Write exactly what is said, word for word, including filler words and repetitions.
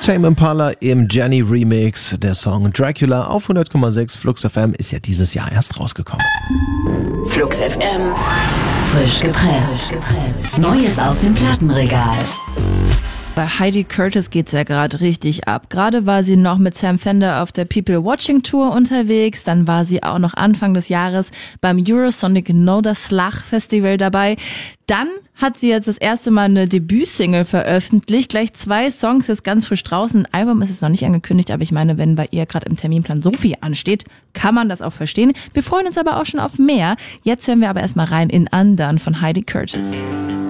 Tame Impala im Jenny Remix. Der Song Dracula auf hundert Komma sechs Flux F M ist ja dieses Jahr erst rausgekommen. Flux F M. Frisch gepresst. Neues aus dem Plattenregal. Bei Heidi Curtis geht's ja gerade richtig ab. Gerade war sie noch mit Sam Fender auf der People Watching Tour unterwegs. Dann war sie auch noch Anfang des Jahres beim Eurosonic No Da Slag Festival dabei. Dann hat sie jetzt das erste Mal eine Debütsingle veröffentlicht. Gleich zwei Songs, jetzt ganz frisch draußen. Ein Album ist es noch nicht angekündigt, aber ich meine, wenn bei ihr gerade im Terminplan so viel ansteht, kann man das auch verstehen. Wir freuen uns aber auch schon auf mehr. Jetzt hören wir aber erstmal rein in Undone von Heidi Curtis.